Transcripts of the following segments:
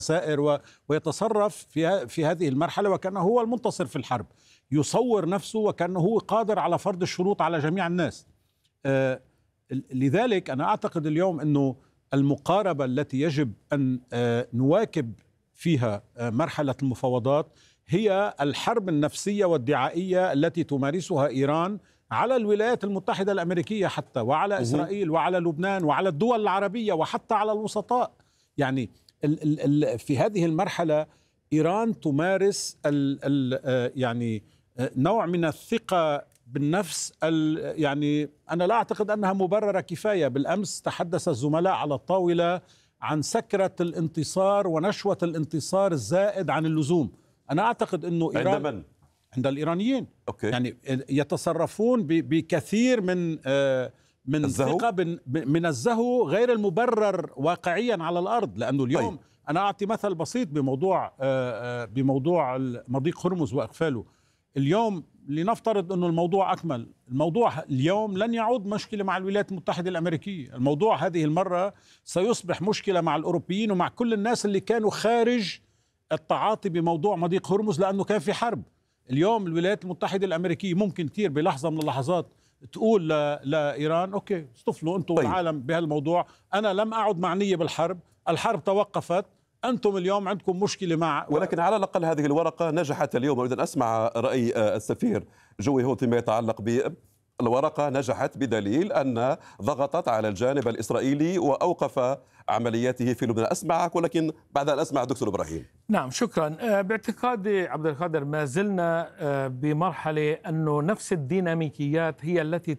سائر ويتصرف في هذه المرحلة وكأنه هو المنتصر في الحرب، يصور نفسه وكأنه هو قادر على فرض الشروط على جميع الناس. لذلك أنا أعتقد اليوم أنه المقاربة التي يجب أن نواكب فيها مرحلة المفاوضات هي الحرب النفسية والدعائية التي تمارسها إيران على الولايات المتحدة الأمريكية حتى، وعلى إسرائيل وعلى لبنان وعلى الدول العربية وحتى على الوسطاء. يعني في هذه المرحلة إيران تمارس يعني نوع من الثقة بالنفس. يعني أنا لا أعتقد أنها مبررة كفاية. بالأمس تحدث الزملاء على الطاولة عن سكرة الانتصار ونشوة الانتصار الزائد عن اللزوم. أنا أعتقد أنه إيران عند الإيرانيين يعني يتصرفون بكثير من الثقة، من الزهو غير المبرر واقعيا على الأرض. لأنه اليوم أنا أعطي مثل بسيط بموضوع مضيق هرمز وإقفاله. اليوم لنفترض أنه الموضوع أكمل. الموضوع اليوم لن يعود مشكلة مع الولايات المتحدة الأمريكية. الموضوع هذه المرة سيصبح مشكلة مع الأوروبيين ومع كل الناس اللي كانوا خارج التعاطي بموضوع مضيق هرمز لأنه كان في حرب. اليوم الولايات المتحدة الأمريكية ممكن كثير بلحظة من اللحظات تقول لإيران أوكي اصطفلوا أنتم والعالم بهالموضوع، أنا لم أعد معنية بالحرب، الحرب توقفت، أنتم اليوم عندكم مشكلة مع. ولكن على الأقل هذه الورقة نجحت اليوم. أريد أن أسمع رأي السفير جوي هون فيما يتعلق بالورقة. نجحت بدليل أن ضغطت على الجانب الإسرائيلي وأوقف عملياته في لبنان. أسمعك ولكن بعد أن أسمع دكتور إبراهيم. نعم شكرا. باعتقادي عبد القادر ما زلنا بمرحلة أنه نفس الديناميكيات هي التي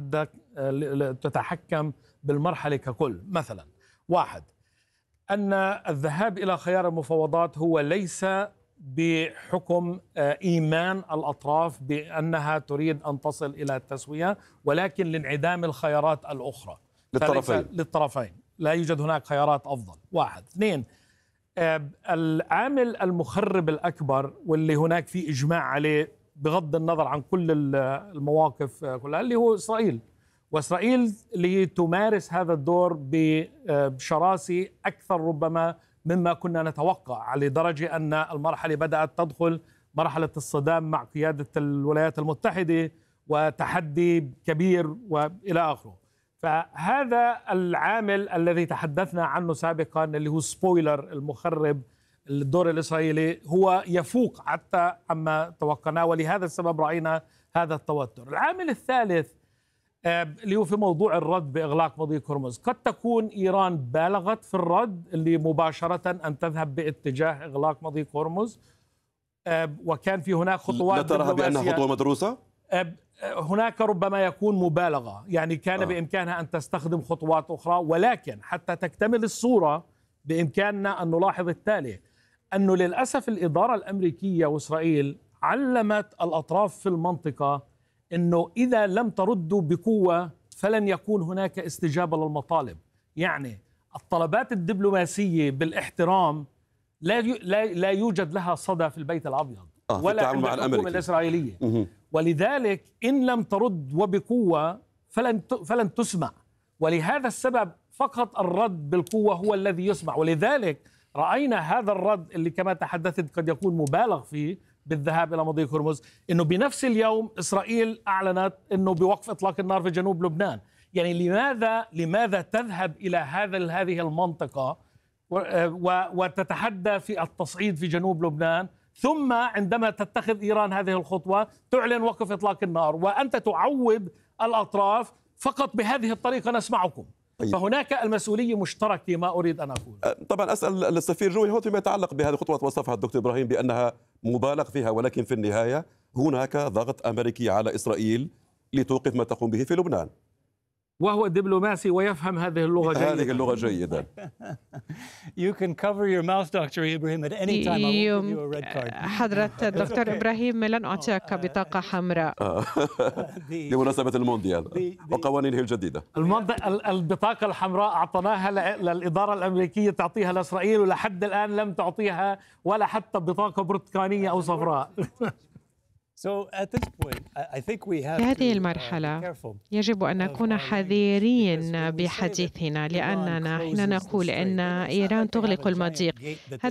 تتحكم بالمرحلة ككل. مثلا واحد، أن الذهاب إلى خيار المفاوضات هو ليس بحكم إيمان الأطراف بأنها تريد أن تصل إلى التسوية، ولكن لانعدام الخيارات الأخرى للطرفين. لا يوجد هناك خيارات أفضل. واحد. اثنين، العامل المخرب الأكبر واللي هناك في إجماع عليه بغض النظر عن كل المواقف كلها اللي هو إسرائيل. وإسرائيل اللي تمارس هذا الدور بشراسة أكثر ربما مما كنا نتوقع، لدرجة أن المرحلة بدأت تدخل مرحلة الصدام مع قيادة الولايات المتحدة وتحدي كبير وإلى آخره. فهذا العامل الذي تحدثنا عنه سابقا اللي هو سبويلر المخرب الدور الإسرائيلي هو يفوق حتى عما توقعناه، ولهذا السبب رأينا هذا التوتر. العامل الثالث اللي هو في موضوع الرد بإغلاق مضيق هرمز. قد تكون إيران بالغت في الرد اللي مباشرة أن تذهب باتجاه إغلاق مضيق هرمز، وكان في هناك خطوات. لا تراها بأنها خطوة مدروسة؟ هناك ربما يكون مبالغة، يعني كان بإمكانها أن تستخدم خطوات أخرى. ولكن حتى تكتمل الصورة بإمكاننا أن نلاحظ التالي، أنه للأسف الإدارة الأمريكية وإسرائيل علمت الأطراف في المنطقة أنه إذا لم تردوا بقوة فلن يكون هناك استجابة للمطالب. يعني الطلبات الدبلوماسية بالاحترام لا يوجد لها صدى في البيت الأبيض ولا عند الحكومة الإسرائيلية. ولذلك إن لم ترد وبقوة فلن تسمع. ولهذا السبب فقط الرد بالقوة هو الذي يسمع. ولذلك رأينا هذا الرد اللي كما تحدثت قد يكون مبالغ فيه بالذهاب إلى مضيق هرمز، إنه بنفس اليوم إسرائيل أعلنت إنه بوقف إطلاق النار في جنوب لبنان. يعني لماذا تذهب إلى هذه المنطقة وتتحدى في التصعيد في جنوب لبنان، ثم عندما تتخذ إيران هذه الخطوة تعلن وقف إطلاق النار، وأنت تعود الأطراف فقط بهذه الطريقة نسمعكم. فهناك المسؤولية مشتركة ما أريد أن أقول. طبعا أسأل السفير جوي هو فيما يتعلق بهذه الخطوة وصفها الدكتور إبراهيم بأنها مبالغ فيها، ولكن في النهاية هناك ضغط أمريكي على إسرائيل لتوقف ما تقوم به في لبنان، وهو دبلوماسي ويفهم هذه اللغة جيدا. هذه اللغة جيدا. You can cover your mouth, Dr. Ibrahim, at any time. I won't give you a red card. حضرة الدكتور إبراهيم لن أعطيك بطاقة حمراء لمناسبة المونديال وقوانينه الجديدة. البطاقة الحمراء أعطيناها للإدارة الأمريكية تعطيها لإسرائيل، ولحد الآن لم تعطيها ولا حتى بطاقة برتقانية أو صفراء. في هذه المرحلة يجب أن نكون حذرين بحديثنا، لأننا حين نقول أن إيران تغلق المضيق